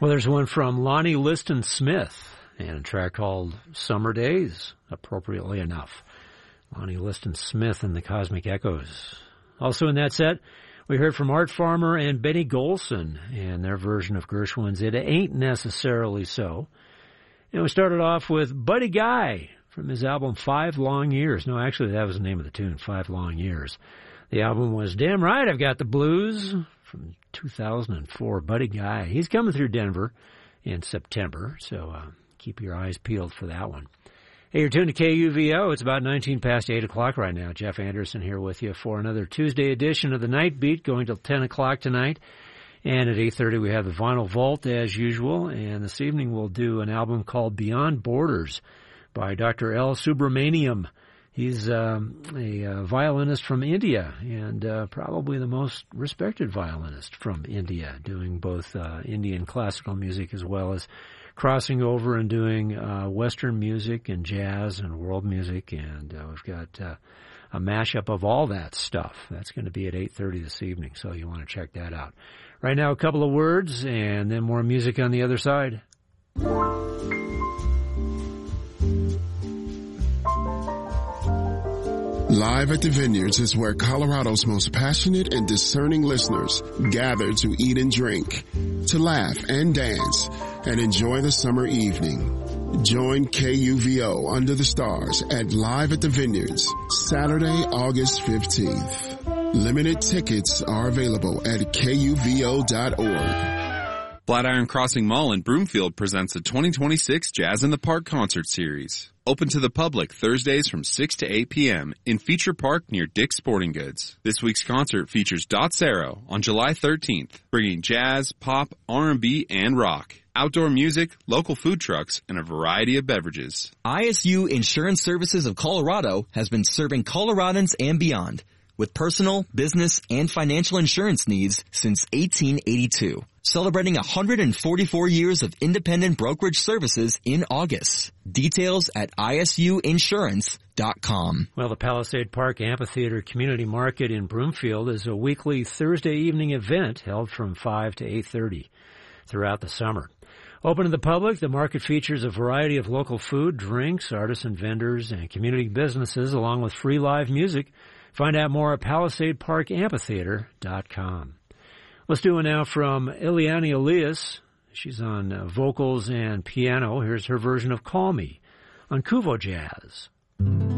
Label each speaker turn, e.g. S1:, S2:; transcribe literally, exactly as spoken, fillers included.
S1: Well, there's one from Lonnie Liston Smith and a track called Summer Days, appropriately enough. Lonnie Liston Smith and the Cosmic Echoes. Also in that set, we heard from Art Farmer and Benny Golson and their version of Gershwin's It Ain't Necessarily So. And we started off with Buddy Guy from his album Five Long Years. No, actually, that was the name of the tune, Five Long Years. The album was Damn Right, I've Got the Blues from two thousand four. Buddy Guy. He's coming through Denver in September, so uh, keep your eyes peeled for that one. Hey, you're tuned to K U V O. It's about nineteen past eight o'clock right now. Jeff Anderson here with you for another Tuesday edition of the Night Beat, going till ten o'clock tonight. And at eight thirty, we have the Vinyl Vault, as usual. And this evening, we'll do an album called Beyond Borders by Doctor L. Subramaniam. He's um, a uh, violinist from India and uh, probably the most respected violinist from India, doing both uh, Indian classical music as well as crossing over and doing uh, Western music and jazz and world music. And uh, we've got uh, a mashup of all that stuff. That's going to be at eight thirty this evening, so you want to check that out. Right now, a couple of words, and then more music on the other side.
S2: Live at the Vineyards is where Colorado's most passionate and discerning listeners gather to eat and drink, to laugh and dance, and enjoy the summer evening. Join K U V O Under the Stars at Live at the Vineyards, Saturday, August fifteenth. Limited tickets are available at K U V O dot org.
S3: Flatiron Crossing Mall in Broomfield presents the twenty twenty-six Jazz in the Park Concert Series. Open to the public Thursdays from six to eight p.m. in Feature Park near Dick's Sporting Goods. This week's concert features Dot Zero on July thirteenth, bringing jazz, pop, R and B, and rock. Outdoor music, local food trucks, and a variety of beverages.
S4: I S U Insurance Services of Colorado has been serving Coloradans and beyond with personal, business, and financial insurance needs since eighteen eighty-two. Celebrating one hundred forty-four years of independent brokerage services in August. Details at I S U insurance dot com.
S1: Well, the Palisade Park Amphitheater Community Market in Broomfield is a weekly Thursday evening event held from five to eight thirty throughout the summer. Open to the public, the market features a variety of local food, drinks, artisan vendors, and community businesses, along with free live music. Find out more at palisade park amphitheater dot com. Let's do it now from Ileana Elias. She's on uh, vocals and piano. Here's her version of Call Me on Kuvo Jazz.